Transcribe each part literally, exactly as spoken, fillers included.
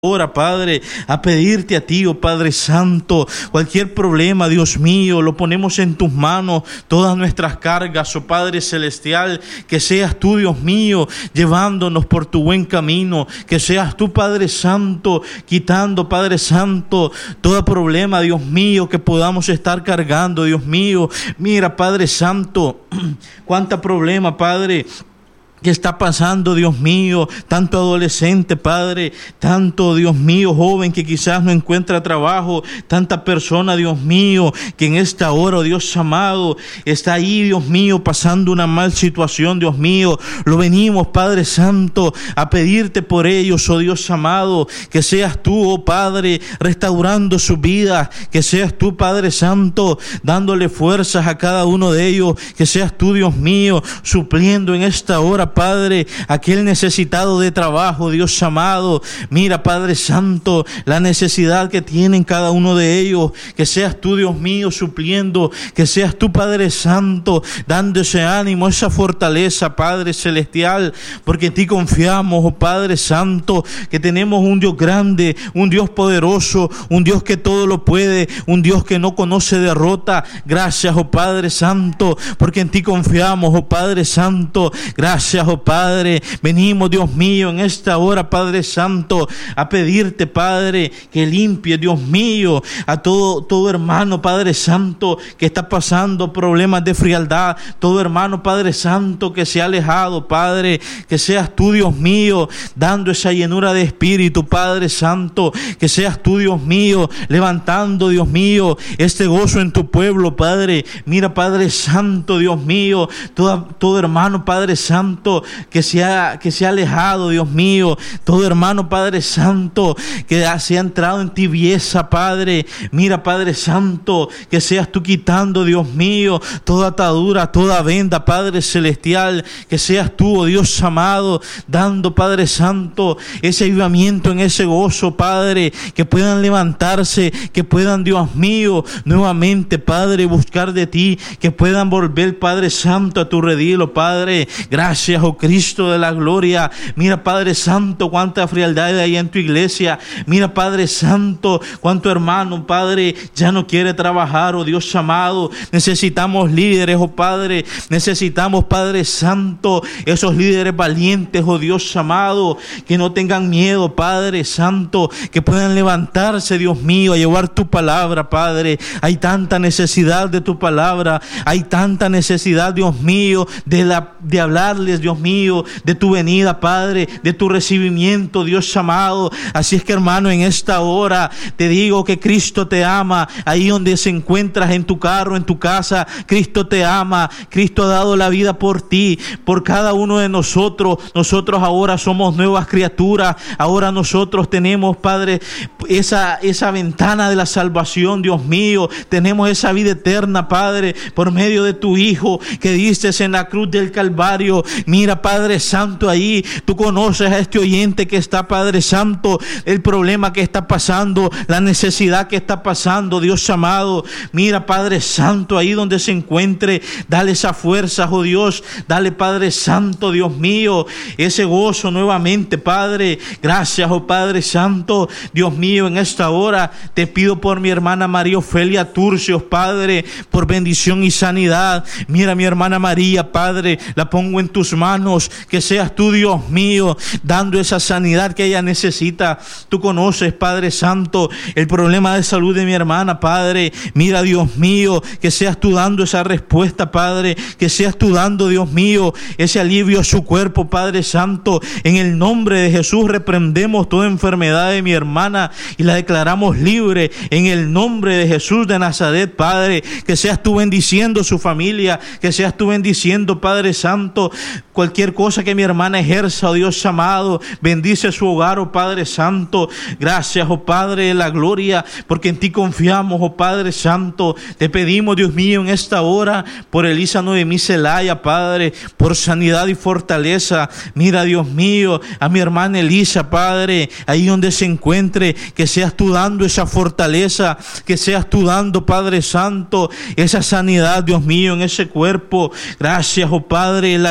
Ahora, Padre, a pedirte a ti, oh Padre Santo, cualquier problema, Dios mío, lo ponemos en tus manos, todas nuestras cargas, oh Padre Celestial, que seas tú, Dios mío, llevándonos por tu buen camino, que seas tú, Padre Santo, quitando, Padre Santo, todo problema, Dios mío, que podamos estar cargando, Dios mío. Mira, Padre Santo, cuánta problema, Padre, ¿qué está pasando, Dios mío? Tanto adolescente, Padre, tanto, Dios mío, joven que quizás no encuentra trabajo, tanta persona, Dios mío, que en esta hora, oh Dios amado, está ahí, Dios mío, pasando una mal situación, Dios mío. Lo venimos, Padre Santo, a pedirte por ellos, oh Dios amado, que seas tú, oh Padre, restaurando su vida, que seas tú, Padre Santo, dándole fuerzas a cada uno de ellos, que seas tú, Dios mío, supliendo en esta hora, Padre, aquel necesitado de trabajo, Dios amado. Mira, Padre Santo, la necesidad que tienen cada uno de ellos, que seas tú, Dios mío, supliendo, que seas tú, Padre Santo, dando ese ánimo, esa fortaleza, Padre Celestial, porque en ti confiamos, oh Padre Santo, que tenemos un Dios grande, un Dios poderoso, un Dios que todo lo puede, un Dios que no conoce derrota. Gracias, oh Padre Santo, porque en ti confiamos, oh Padre Santo. Gracias, oh Padre. Venimos, Dios mío, en esta hora, Padre Santo, a pedirte, Padre, que limpie, Dios mío, a todo, todo hermano, Padre Santo, que está pasando problemas de frialdad, todo hermano, Padre Santo, que se ha alejado, Padre, que seas tú, Dios mío, dando esa llenura de espíritu, Padre Santo, que seas tú, Dios mío, levantando, Dios mío, este gozo en tu pueblo, Padre. Mira, Padre Santo, Dios mío, todo, todo hermano, Padre Santo, que se ha, que se ha alejado, Dios mío, todo hermano, Padre Santo, que se ha entrado en tibieza, Padre. Mira, Padre Santo, que seas tú quitando, Dios mío, toda atadura, toda venda, Padre Celestial, que seas tú, oh Dios amado, dando, Padre Santo, ese avivamiento en ese gozo, Padre, que puedan levantarse, que puedan, Dios mío, nuevamente, Padre, buscar de ti, que puedan volver, Padre Santo, a tu redil, Padre. Gracias, oh Cristo de la gloria. Mira, Padre Santo, cuánta frialdad hay ahí en tu iglesia. Mira, Padre Santo, cuánto hermano, Padre, ya no quiere trabajar, oh Dios amado. Necesitamos líderes, oh Padre. Necesitamos, Padre Santo, esos líderes valientes, oh Dios amado, que no tengan miedo, Padre Santo, que puedan levantarse, Dios mío, a llevar tu palabra, Padre. Hay tanta necesidad de tu palabra. Hay tanta necesidad, Dios mío, de, la, de hablarles, Dios mío, de tu venida, Padre, de tu recibimiento, Dios amado. Así es que, hermano, en esta hora te digo que Cristo te ama. Ahí donde se encuentras, en tu carro, en tu casa, Cristo te ama. Cristo ha dado la vida por ti, por cada uno de nosotros. Nosotros ahora somos nuevas criaturas. Ahora nosotros tenemos, Padre, esa, esa ventana de la salvación, Dios mío. Tenemos esa vida eterna, Padre, por medio de tu Hijo, que dices en la cruz del Calvario. Mira, Padre Santo, ahí tú conoces a este oyente que está, Padre Santo, el problema que está pasando, la necesidad que está pasando, Dios amado. Mira, Padre Santo, ahí donde se encuentre, dale esa fuerza, oh Dios. Dale, Padre Santo, Dios mío, ese gozo nuevamente, Padre. Gracias, oh Padre Santo, Dios mío, en esta hora te pido por mi hermana María Ofelia Turcios, Padre, por bendición y sanidad. Mira, mi hermana María, Padre, la pongo en tus manos, que seas tú, Dios mío, dando esa sanidad que ella necesita. Tú conoces, Padre Santo, el problema de salud de mi hermana, Padre. Mira, Dios mío, que seas tú dando esa respuesta, Padre, que seas tú dando, Dios mío, ese alivio a su cuerpo, Padre Santo. En el nombre de Jesús reprendemos toda enfermedad de mi hermana y la declaramos libre en el nombre de Jesús de Nazaret, Padre. Que seas tú bendiciendo su familia, que seas tú bendiciendo, Padre Santo, cualquier cosa que mi hermana ejerza, oh Dios amado. Bendice su hogar, oh Padre Santo. Gracias, oh Padre de la gloria, porque en ti confiamos, oh Padre Santo. Te pedimos, Dios mío, en esta hora por Elisa Noemí Celaya, Padre, por sanidad y fortaleza. Mira, Dios mío, a mi hermana Elisa, Padre, ahí donde se encuentre, que seas tú dando esa fortaleza, que seas tú dando, Padre Santo, esa sanidad, Dios mío, en ese cuerpo. Gracias, oh Padre de la gloria.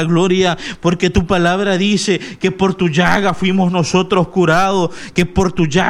día, porque tu palabra dice que por tu llaga fuimos nosotros curados, que por tu llaga